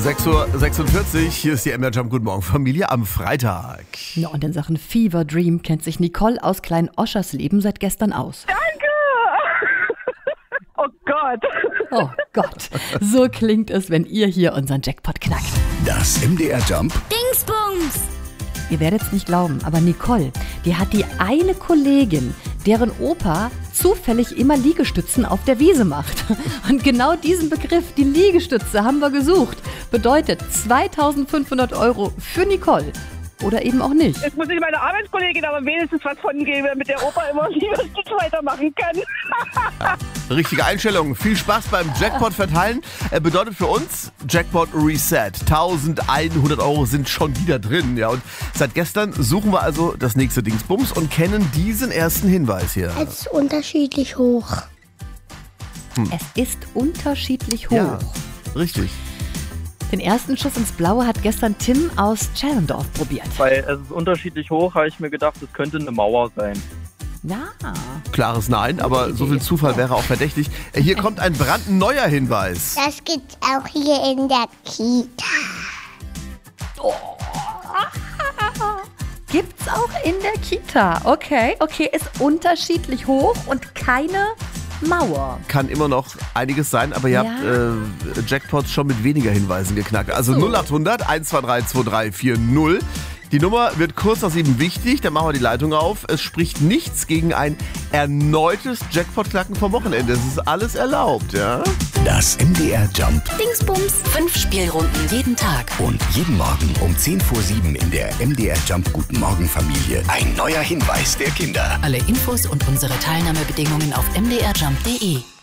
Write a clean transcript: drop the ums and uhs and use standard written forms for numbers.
6:46 Uhr, hier ist die MDR Jump. Guten Morgen, Familie am Freitag. Ja, und in Sachen Fever Dream kennt sich Nicole aus Klein-Oschersleben seit gestern aus. Danke! Oh Gott! Oh Gott, so klingt es, wenn ihr hier unseren Jackpot knackt. Das MDR Jump Dingsbums! Ihr werdet es nicht glauben, aber Nicole, die hat die eine Kollegin, deren Opa zufällig immer Liegestützen auf der Wiese macht. Und genau diesen Begriff, die Liegestütze, haben wir gesucht. Bedeutet 2.500 € für Nicole. Oder eben auch nicht. Jetzt muss ich meine Arbeitskollegin aber wenigstens was von geben, damit der Opa immer Liegestütze weitermachen kann. Richtige Einstellung. Viel Spaß beim Jackpot verteilen. Bedeutet für uns Jackpot Reset. 1.100 € sind schon wieder drin. Ja, und seit gestern suchen wir also das nächste Dingsbums und kennen diesen ersten Hinweis hier. Es ist unterschiedlich hoch. Es ist unterschiedlich hoch. Ja, richtig. Den ersten Schuss ins Blaue hat gestern Tim aus Tschellendorf probiert. Weil es ist unterschiedlich hoch, habe ich mir gedacht, es könnte eine Mauer sein. Ja. Klares Nein, aber so viel Zufall wäre auch verdächtig. Hier kommt ein brandneuer Hinweis. Das gibt's auch hier in der Kita. Gibt's auch in der Kita. Okay, ist unterschiedlich hoch und keine Mauer. Kann immer noch einiges sein, aber ihr habt Jackpots schon mit weniger Hinweisen geknackt. Also 0800 123 2340. Die Nummer wird kurz nach 7 wichtig, dann machen wir die Leitung auf. Es spricht nichts gegen ein erneutes Jackpot-Knacken vom Wochenende. Es ist alles erlaubt, ja? Das MDR Jump Dingsbums! 5 Spielrunden jeden Tag. und jeden Morgen um 6:50 in der MDR Jump Guten Morgen Familie. Ein neuer Hinweis der Kinder. Alle Infos und unsere Teilnahmebedingungen auf mdrjump.de.